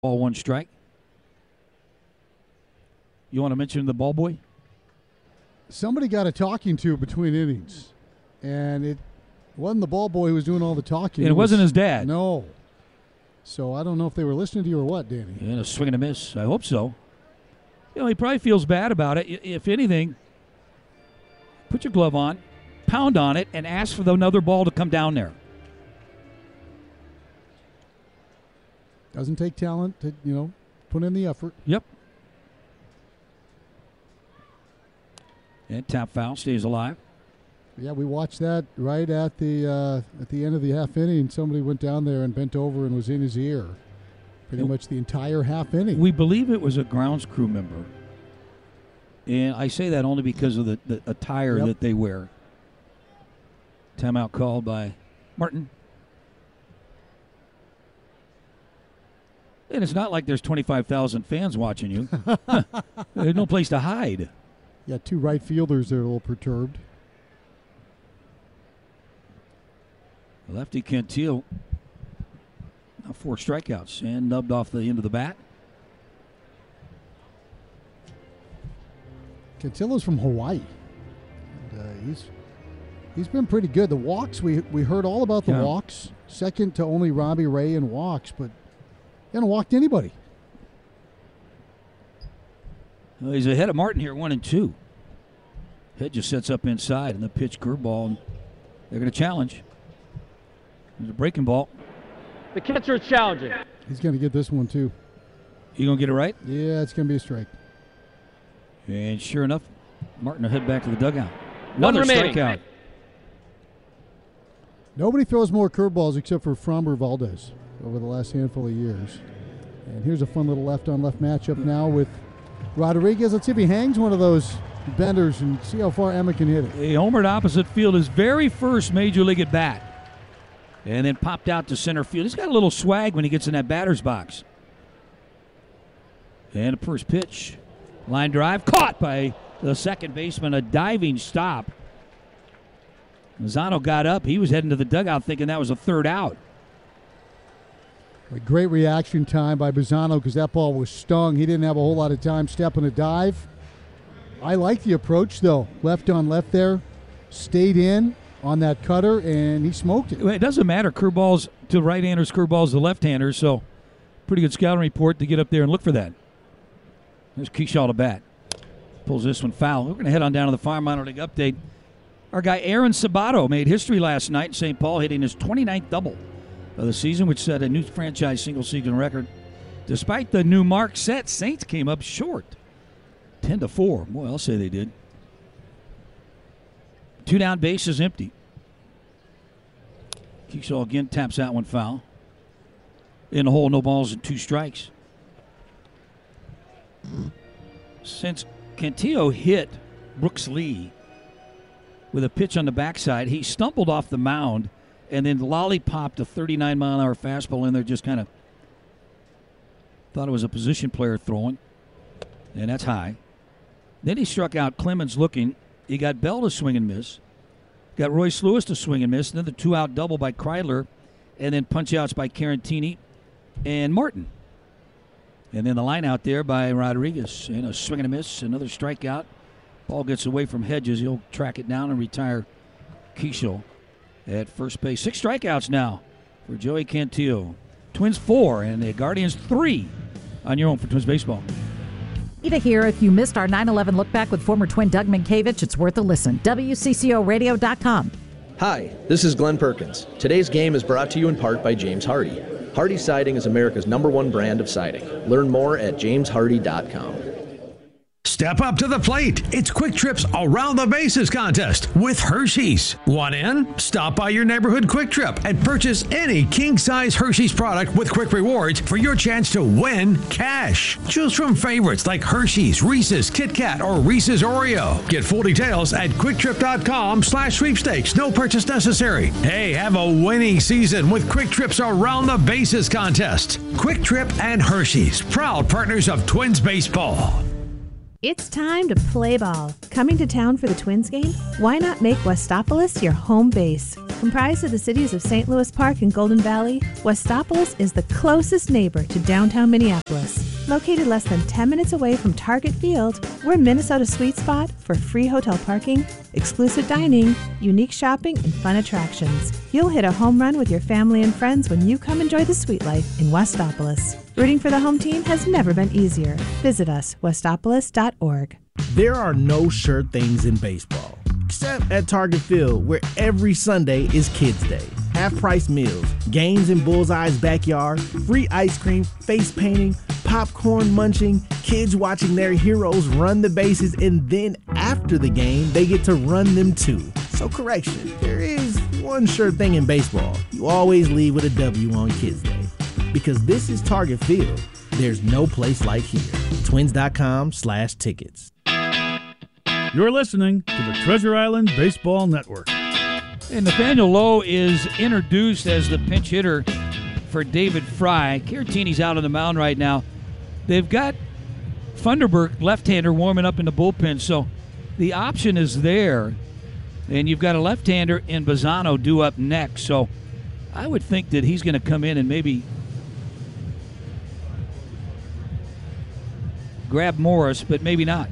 Ball one strike. You want to mention the ball boy? Somebody got a talking to between innings, and it wasn't the ball boy who was doing all the talking. And it wasn't his dad. No. So I don't know if they were listening to you or what, Danny. And a swing and a miss. I hope so. You know, he probably feels bad about it. If anything, put your glove on, pound on it, and ask for another ball to come down there. Doesn't take talent to, put in the effort. Yep. And tap foul, stays alive. Yeah, we watched that right at the end of the half inning. Somebody went down there and bent over and was in his ear pretty much the entire half inning. We believe it was a grounds crew member. And I say that only because of the attire that they wear. Timeout called by Martin. And it's not like there's 25,000 fans watching you. There's no place to hide. Yeah, two right fielders that are a little perturbed. Lefty Cantillo. Now 4 strikeouts and nubbed off the end of the bat. Cantillo's from Hawaii. And, he's been pretty good. The walks, we heard all about the walks. Second to only Robbie Ray in walks, but he hasn't walked anybody. Well, he's ahead of Martin here, 1-2. Head just sets up inside, and the pitch curveball, and they're going to challenge. There's a breaking ball. The catcher is challenging. He's going to get this one, too. You going to get it right? Yeah, it's going to be a strike. And sure enough, Martin will head back to the dugout. Another strikeout. Nobody throws more curveballs except for Framber Valdez over the last handful of years. And here's a fun little left-on-left matchup now with Rodriguez. Let's see if he hangs one of those benders and see how far Emma can hit it. He homered opposite field his very first major league at bat. And then popped out to center field. He's got a little swag when he gets in that batter's box. And the first pitch. Line drive caught by the second baseman. A diving stop. Mazzano got up. He was heading to the dugout thinking that was a third out. A great reaction time by Bazzano because that ball was stung. He didn't have a whole lot of time stepping a dive. I like the approach, though. Left on left there. Stayed in on that cutter, and he smoked it. It doesn't matter. Curveballs to right-handers, curveballs to left-handers, so pretty good scouting report to get up there and look for that. There's Keyshaw to bat. Pulls this one foul. We're going to head on down to the Farm Minor League update. Our guy Aaron Sabato made history last night in St. Paul, hitting his 29th double of the season, which set a new franchise single-season record. Despite the new mark set, Saints came up short, 10-4. Boy, I'll say they did. 2 down, bases empty. Keyshaw again taps that one foul. In the hole, no balls and 2 strikes. Since Cantillo hit Brooks Lee with a pitch on the backside, he stumbled off the mound and then lollipopped a 39-mile-an-hour fastball in there, just kind of thought it was a position player throwing, and that's high. Then he struck out Clemens looking. He got Bell to swing and miss. Got Royce Lewis to swing and miss. And then the 2-out double by Kreidler. And then punch-outs by Carantini and Martin. And then the line out there by Rodriguez. And a swing and a miss. Another strikeout. Ball gets away from Hedges. He'll track it down and retire Keyshaw at first base. 6 strikeouts now for Joey Cantillo. Twins 4 and the Guardians 3 on your own for Twins Baseball. To hear if you missed our 9/11 look back with former Twin Doug Minkiewicz, it's worth a listen. WCCOradio.com. Hi, this is Glenn Perkins. Today's game is brought to you in part by James Hardy. Hardy Siding is America's #1 brand of siding. Learn more at jameshardy.com. Step up to the plate. It's Quick Trip's Around the Bases contest with Hershey's. Want in? Stop by your neighborhood Quick Trip and purchase any king-size Hershey's product with Quick Rewards for your chance to win cash. Choose from favorites like Hershey's, Reese's, Kit Kat, or Reese's Oreo. Get full details at QuickTrip.com/sweepstakes. No purchase necessary. Hey, have a winning season with Quick Trip's Around the Bases contest. Quick Trip and Hershey's, proud partners of Twins Baseball. It's time to play ball. Coming to town for the Twins game? Why not make Westopolis your home base? Comprised of the cities of St. Louis Park and Golden Valley, Westopolis is the closest neighbor to downtown Minneapolis. Located less than 10 minutes away from Target Field, we're Minnesota's sweet spot for free hotel parking, exclusive dining, unique shopping, and fun attractions. You'll hit a home run with your family and friends when you come enjoy the sweet life in Westopolis. Rooting for the home team has never been easier. Visit us, westopolis.org. There are no sure things in baseball, except at Target Field, where every Sunday is Kids Day. Half-price meals, games in Bullseye's backyard, free ice cream, face painting, popcorn munching, kids watching their heroes run the bases, and then after the game, they get to run them too. So correction, there is one sure thing in baseball. You always leave with a W on Kids Day. Because this is Target Field, there's no place like here. Twins.com/tickets. You're listening to the Treasure Island Baseball Network. And Nathaniel Lowe is introduced as the pinch hitter for David Fry. Caratini's out on the mound right now. They've got Funderburk, left-hander, warming up in the bullpen, so the option is there. And you've got a left-hander in Bazzano due up next, so I would think that he's going to come in and maybe grab Morris, but maybe not.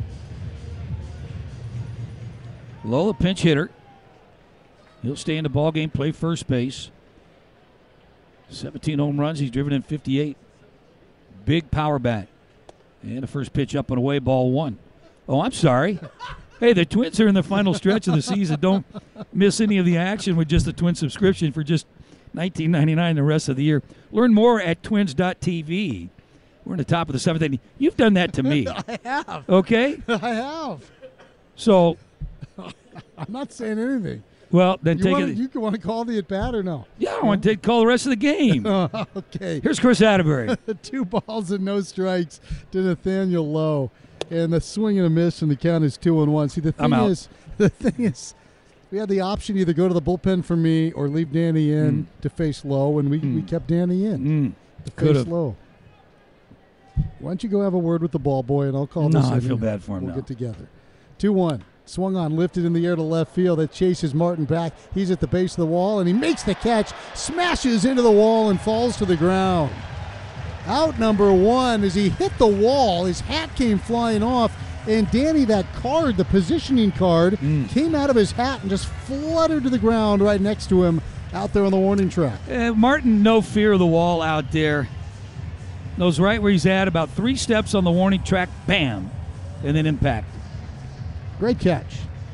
Lowe, a pinch hitter. He'll stay in the ballgame, play first base. 17 home runs. He's driven in 58. Big power bat. And the first pitch up and away, ball one. Oh, I'm sorry. Hey, the Twins are in the final stretch of the season. Don't miss any of the action with just the Twin subscription for just $19.99 the rest of the year. Learn more at twins.tv. We're in the top of the seventh inning. You've done that to me. I have. Okay? I have. So. I'm not saying anything. Well, then You want to call the at-bat or no? Yeah, I want to call the rest of the game. Okay. Here's Chris Atterbury. 2 balls and no strikes to Nathaniel Lowe. And the swing and a miss, and the count is 2-1. See, the thing is, we had the option either go to the bullpen for me or leave Danny in to face Lowe, and we kept Danny in to face Lowe. Why don't you go have a word with the ball boy, and I'll call this in. No, I feel bad for him We'll now. get together. 2-1. Swung on, lifted in the air to left field. That chases Martin back. He's at the base of the wall, and he makes the catch, smashes into the wall, and falls to the ground. Out number 1 as he hit the wall. His hat came flying off, and Danny, that card, the positioning card, came out of his hat and just fluttered to the ground right next to him out there on the warning track. Martin, no fear of the wall out there. Knows right where he's at, about 3 steps on the warning track, bam, and then impact. Great catch.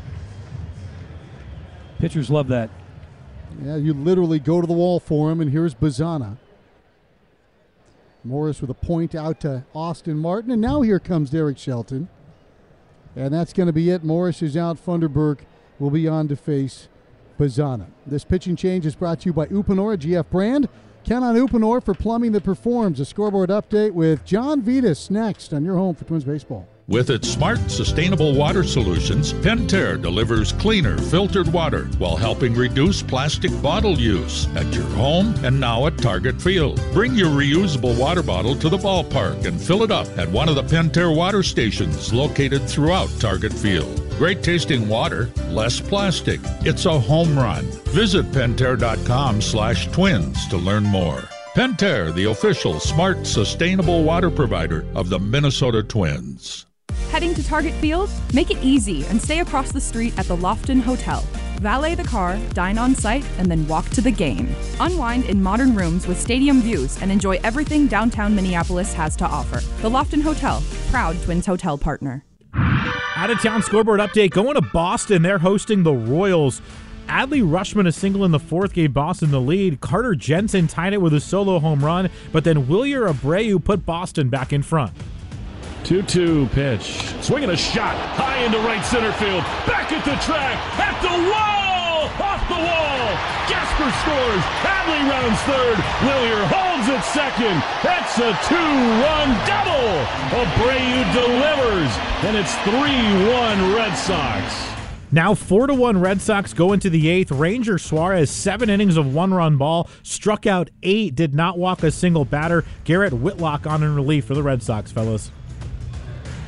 Pitchers love that. Yeah, you literally go to the wall for him, and here's Bazzana. Morris with a point out to Austin Martin, and now here comes Derek Shelton. And that's going to be it. Morris is out. Funderburk will be on to face Bazzana. This pitching change is brought to you by Uponor, a GF brand. Count on Uponor for plumbing that performs. A scoreboard update with John Vitas next on your home for Twins Baseball. With its smart, sustainable water solutions, Pentair delivers cleaner, filtered water while helping reduce plastic bottle use at your home and now at Target Field. Bring your reusable water bottle to the ballpark and fill it up at one of the Pentair water stations located throughout Target Field. Great tasting water, less plastic. It's a home run. Visit Pentair.com/twins to learn more. Pentair, the official smart, sustainable water provider of the Minnesota Twins. Heading to Target Field? Make it easy and stay across the street at the Lofton Hotel. Valet the car, dine on site, and then walk to the game. Unwind in modern rooms with stadium views and enjoy everything downtown Minneapolis has to offer. The Lofton Hotel, proud Twins hotel partner. Out-of-town scoreboard update going to Boston. They're hosting the Royals. Adley Rutschman a single in the 4th gave Boston the lead. Carter Jensen tied it with a solo home run, but then Wilyer Abreu put Boston back in front. 2-2 pitch. Swinging a shot high into right center field. Back at the track. At the wall. Off the wall. Gasper scores. Adley rounds third. Wilyer holds at second. That's a 2-run double. Abreu delivers. And it's 3-1 Red Sox. Now 4-1 Red Sox go into the 8th. Ranger Suarez, 7 innings of 1-run ball, struck out 8, did not walk a single batter. Garrett Whitlock on in relief for the Red Sox, fellas.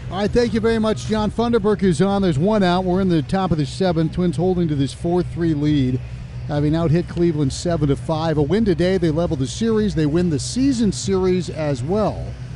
All right, thank you very much, John. Funderburk is on. There's one out. We're in the top of the seventh. Twins holding to this 4-3 lead, having out-hit Cleveland 7-5. A win today, they level the series. They win the season series as well.